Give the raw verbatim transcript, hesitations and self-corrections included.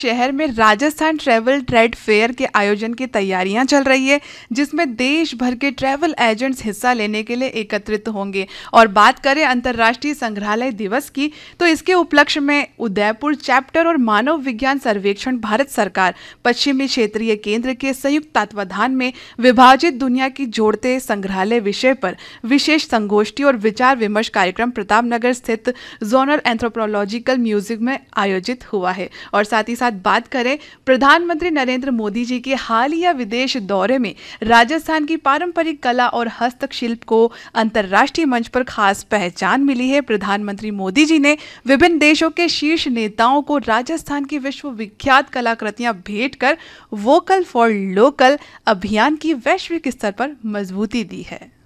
शहर में Rajasthan travel trade fair के आयोजन की तैयारियां चल रही है, जिसमें देश भर के ट्रैवल एजेंट्स हिस्सा लेने के लिए एकत्रित होंगे। और बात करें अंतर्राष्ट्रीय संग्रहालय दिवस की, तो इसके उपलक्ष्य में उदयपुर चैप्टर और मानव विज्ञान सर्वेक्षण भारत सरकार पश्चिमी क्षेत्रीय केंद्र के संयुक्त तत्वाधान में विभाजित दुनिया की जोड़ते संग्रहालय विषय पर विशेष संगोष्ठी और विचार विमर्श कार्यक्रम प्रतापनगर स्थित जोनल एंथ्रोपोलॉजिकल म्यूजियम में आयोजित हुआ है। और साथ ही साथ बात करें प्रधानमंत्री नरेंद्र मोदी जी के हालिया विदेश दौरे में राजस्थान की पारंपरिक कला और हस्तशिल्प को अंतर्राष्ट्रीय मंच पर खास पहचान मिली है। प्रधानमंत्री मोदी जी ने विभिन्न देशों के शीर्ष नेताओं को राजस्थान की विश्व विख्यात कलाकृतियां भेंट कर वोकल फॉर लोकल अभियान की वैश्विक स्तर पर मजबूती दी है।